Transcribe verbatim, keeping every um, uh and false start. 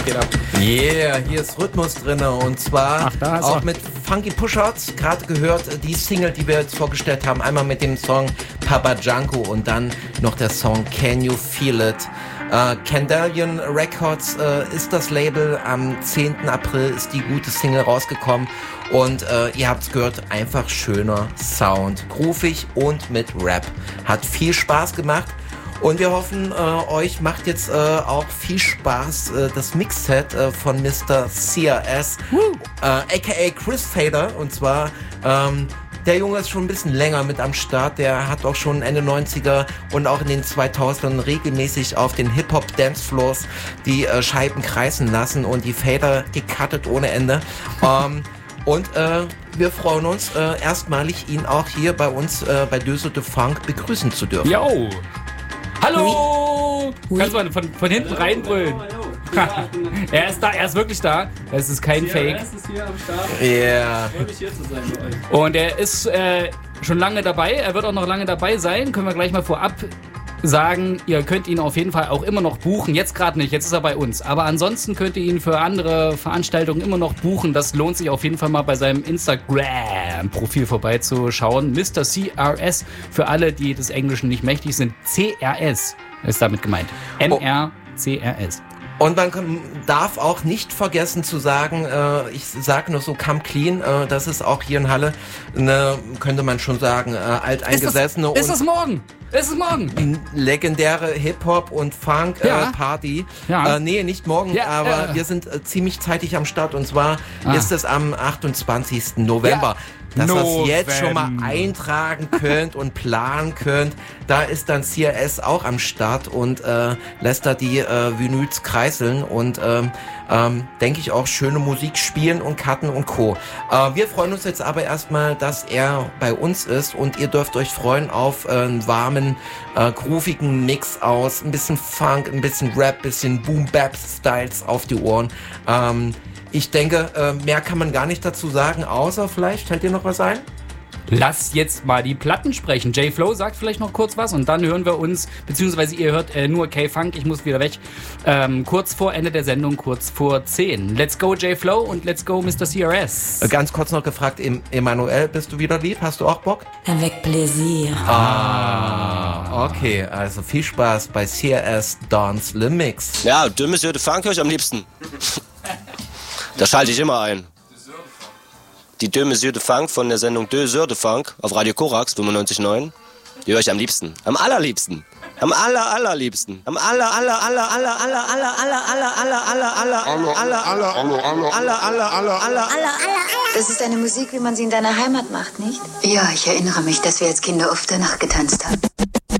Was geht ab? Yeah, hier ist Rhythmus drin und zwar Ach, da hast auch du. mit Funky Pushouts. Gerade gehört die Single, die wir jetzt vorgestellt haben. Einmal mit dem Song Papa Django und dann noch der Song Can You Feel It? Uh, Candelian Records uh, ist das Label. Am zehnten April ist die gute Single rausgekommen. Und uh, ihr habt's gehört, einfach schöner Sound. Groovig und mit Rap. Hat viel Spaß gemacht. Und wir hoffen, äh, euch macht jetzt äh, auch viel Spaß äh, das Mixset äh, von Mister C R S, äh, aka Chris Fader. Und zwar, ähm, der Junge ist schon ein bisschen länger mit am Start. Der hat auch schon Ende neunziger und auch in den zweitausendern regelmäßig auf den Hip-Hop-Dancefloors die äh, Scheiben kreisen lassen und die Fader gecuttet ohne Ende. ähm, Und äh, wir freuen uns äh, erstmalig, ihn auch hier bei uns äh, bei Döse de Funk begrüßen zu dürfen. Yo! Hallo! Oui. Kannst du mal von, von hinten reinbrüllen? Er ist da, er ist wirklich da. Es ist kein Fake. C R S ist hier am Start. Ja. Yeah. Ich freue mich hier zu sein bei euch. Und er ist äh, schon lange dabei. Er wird auch noch lange dabei sein. Können wir gleich mal vorab sagen. Ihr könnt ihn auf jeden Fall auch immer noch buchen. Jetzt gerade nicht, jetzt ist er bei uns. Aber ansonsten könnt ihr ihn für andere Veranstaltungen immer noch buchen. Das lohnt sich auf jeden Fall mal bei seinem Instagram-Profil vorbeizuschauen. Mister C R S, für alle, die des Englischen nicht mächtig sind. C R S ist damit gemeint. M R C R S. Und man kann, darf auch nicht vergessen zu sagen, äh, ich sage nur so Come Clean, äh, das ist auch hier in Halle eine, könnte man schon sagen, äh, alteingesessene ist das, ist das und morgen? Ist es morgen? legendäre Hip-Hop und Funk Ja. äh, Party. Ja. Äh, nee, nicht morgen, Ja, aber äh. wir sind äh, ziemlich zeitig am Start und zwar Ah. ist es am achtundzwanzigsten November. Ja. Dass ihr es jetzt schon mal November. eintragen könnt und planen könnt. Da ist dann C R S auch am Start und äh, lässt da die äh, Vinyls kreiseln und ähm, ähm, denke ich auch schöne Musik spielen und Karten und Co. Äh, wir freuen uns jetzt aber erstmal, dass er bei uns ist und ihr dürft euch freuen auf äh, einen warmen, äh, groovigen Mix aus ein bisschen Funk, ein bisschen Rap, ein bisschen Boom-Bap-Styles auf die Ohren. Ähm, Ich denke, äh, mehr kann man gar nicht dazu sagen, außer vielleicht, fällt dir noch was ein? Lass jetzt mal die Platten sprechen. J-Flow sagt vielleicht noch kurz was und dann hören wir uns, beziehungsweise ihr hört äh, nur K-Funk, ich muss wieder weg, ähm, kurz vor Ende der Sendung, kurz vor zehn. Let's go J-Flow und let's go Mister C R S. Äh, Ganz kurz noch gefragt, em- Emanuel, bist du wieder lieb? Hast du auch Bock? Avec plaisir. Ah, okay, also viel Spaß bei C R S Dance Le Mix. Ja, Deux Monsieur de Funk höre ich am liebsten. Da schalte ich immer ein. Die Deux Monsieur de Funk von der Sendung Deux Heures de Funk auf Radio Korax fünfundneunzig Komma neun. Die höre ich am liebsten. Am allerliebsten. Am aller allerliebsten. Am aller aller aller aller aller aller aller aller aller aller aller aller aller aller aller aller aller. Das ist eine Musik, wie man sie in deiner Heimat macht, nicht? Ja, ich erinnere mich, dass wir als Kinder oft danach getanzt haben.